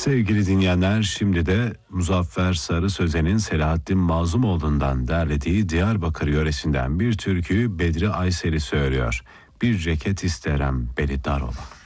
Sevgili dinleyenler, şimdi de Muzaffer Sarı Sözen'in Selahattin Mazumoğlu'ndan derlediği Diyarbakır yöresinden bir türküyü Bedri Ayseli söylüyor. Bir ceket isterem beli dar ola.